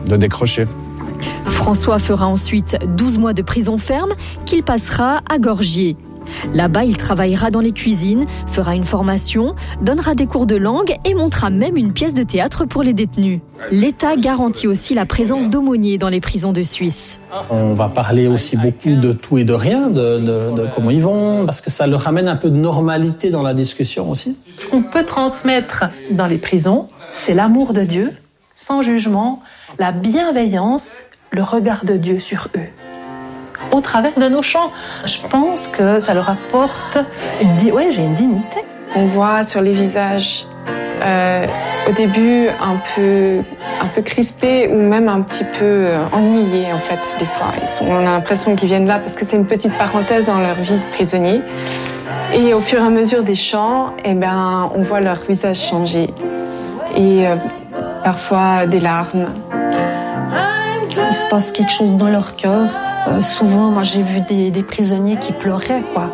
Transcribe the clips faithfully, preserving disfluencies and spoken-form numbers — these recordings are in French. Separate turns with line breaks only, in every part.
de décrocher.
François fera ensuite douze mois de prison ferme qu'il passera à Gorgier. Là-bas, il travaillera dans les cuisines, fera une formation, donnera des cours de langue et montera même une pièce de théâtre pour les détenus. L'État garantit aussi la présence d'aumôniers dans les prisons de Suisse.
On va parler aussi beaucoup de tout et de rien, de, de, de comment ils vont, parce que ça leur amène un peu de normalité dans la discussion aussi.
Ce qu'on peut transmettre dans les prisons, c'est l'amour de Dieu, sans jugement, la bienveillance, le regard de Dieu sur eux. Au travers de nos chants, je pense que ça leur apporte une, di- ouais, j'ai une dignité.
On voit sur les visages, euh, au début un peu, un peu crispés ou même un petit peu ennuyés en fait des fois. Ils sont, on a l'impression qu'ils viennent là parce que c'est une petite parenthèse dans leur vie de prisonnier. Et au fur et à mesure des chants, eh ben, on voit leur visage changer et euh, parfois des larmes.
Il se passe quelque chose dans leur cœur. Euh, souvent, moi, j'ai vu des, des prisonniers qui pleuraient, quoi.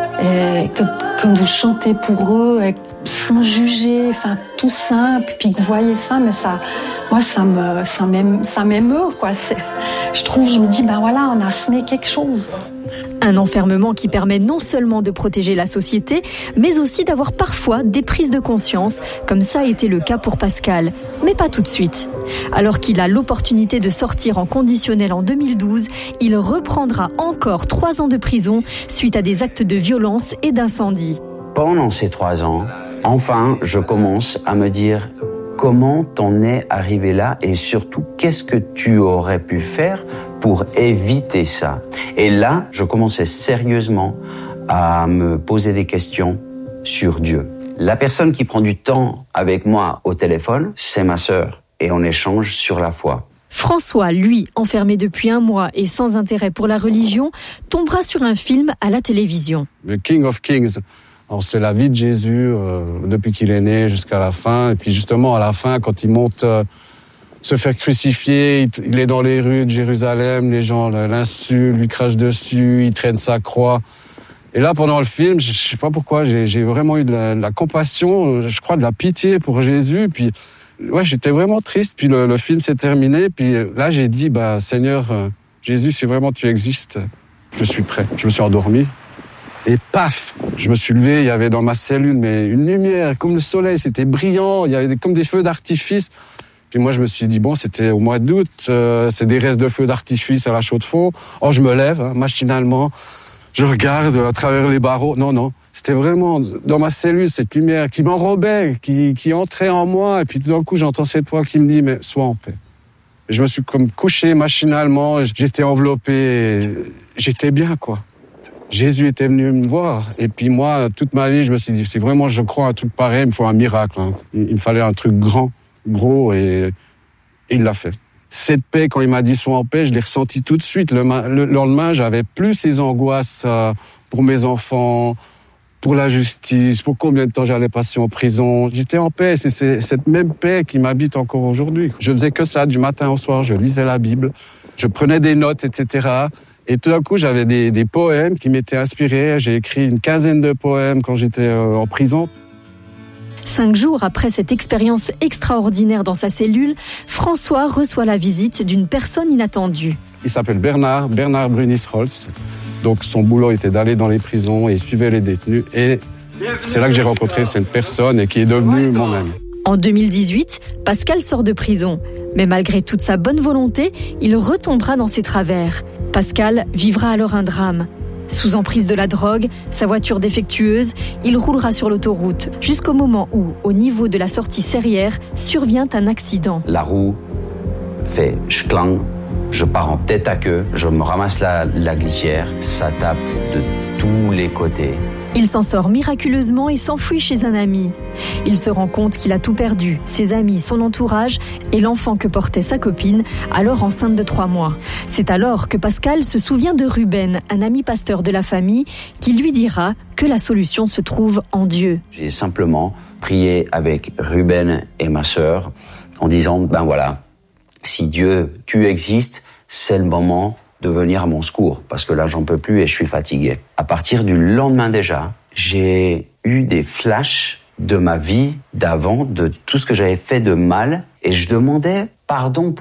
Et quand, quand vous chantez pour eux, sans juger, enfin, tout simple, puis vous voyez ça, mais ça, moi, ça me, ça m'émeut, ça m'émeut, quoi. C'est, je trouve, je me dis, ben voilà, on a semé quelque chose.
Un enfermement qui permet non seulement de protéger la société, mais aussi d'avoir parfois des prises de conscience, comme ça a été le cas pour Pascal. Mais pas tout de suite. Alors qu'il a l'opportunité de sortir en conditionnel en deux mille douze, il reprendra encore trois ans de prison suite à des actes de violence et d'incendie.
Pendant ces trois ans, enfin, je commence à me dire comment t'en es arrivé là et surtout, qu'est-ce que tu aurais pu faire pour éviter ça. Et là, je commençais sérieusement à me poser des questions sur Dieu. La personne qui prend du temps avec moi au téléphone, c'est ma sœur. Et on échange sur la foi.
François, lui, enfermé depuis un mois et sans intérêt pour la religion, tombera sur un film à la télévision.
The King of Kings. Alors, c'est la vie de Jésus euh, depuis qu'il est né jusqu'à la fin. Et puis justement, à la fin, quand il monte euh, se faire crucifier, il, il est dans les rues de Jérusalem, les gens l'insultent, lui crachent dessus, il traîne sa croix. Et là, pendant le film, je, je sais pas pourquoi, j'ai, j'ai vraiment eu de la, de la compassion, je crois de la pitié pour Jésus. Puis ouais, j'étais vraiment triste. Puis le, le film s'est terminé. Puis là, j'ai dit, bah Seigneur, euh, Jésus, si vraiment tu existes, je suis prêt. Je me suis endormi. Et paf, je me suis levé, il y avait dans ma cellule mais une lumière comme le soleil, c'était brillant, il y avait comme des feux d'artifice. Puis moi je me suis dit bon, c'était au mois d'août, euh, c'est des restes de feux d'artifice à la Chaux-de-Fonds. Oh, je me lève hein, machinalement, je regarde à travers les barreaux. Non non, c'était vraiment dans ma cellule cette lumière qui m'enrobait, qui qui entrait en moi et puis tout d'un coup j'entends cette voix qui me dit mais sois en paix. Et je me suis comme couché machinalement, j'étais enveloppé, j'étais bien quoi. Jésus était venu me voir. Et puis moi, toute ma vie, je me suis dit, si vraiment je crois à un truc pareil, il me faut un miracle. Hein. Il me fallait un truc grand, gros, et, et il l'a fait. Cette paix, quand il m'a dit sois en paix, je l'ai ressenti tout de suite. Le, le, le lendemain, j'avais plus ces angoisses euh, pour mes enfants, pour la justice, pour combien de temps j'allais passer en prison. J'étais en paix. C'est, c'est cette même paix qui m'habite encore aujourd'hui. Je faisais que ça du matin au soir. Je lisais la Bible, je prenais des notes, et cetera. Et tout d'un coup, j'avais des, des poèmes qui m'étaient inspirés. J'ai écrit une quinzaine de poèmes quand j'étais euh, en prison.
Cinq jours après cette expérience extraordinaire dans sa cellule, François reçoit la visite d'une personne inattendue.
Il s'appelle Bernard, Bernard Brunis-Holz. Donc son boulot était d'aller dans les prisons et suivait les détenus. Et c'est là que j'ai rencontré cette personne et qui est devenue mon ami.
En deux mille dix-huit, Pascal sort de prison. Mais malgré toute sa bonne volonté, il retombera dans ses travers. Pascal vivra alors un drame. Sous emprise de la drogue, sa voiture défectueuse, il roulera sur l'autoroute jusqu'au moment où, au niveau de la sortie serrière, survient un accident.
La roue fait schklang, je pars en tête à queue, je me ramasse la, la glissière, ça tape de tous les côtés.
Il s'en sort miraculeusement et s'enfuit chez un ami. Il se rend compte qu'il a tout perdu, ses amis, son entourage et l'enfant que portait sa copine, alors enceinte de trois mois. C'est alors que Pascal se souvient de Ruben, un ami pasteur de la famille, qui lui dira que la solution se trouve en Dieu.
J'ai simplement prié avec Ruben et ma sœur en disant, ben voilà, si Dieu, tu existes, c'est le moment de venir à mon secours, parce que là, j'en peux plus et je suis fatigué. À partir du lendemain déjà, j'ai eu des flashs de ma vie d'avant, de tout ce que j'avais fait de mal, et je demandais pardon pour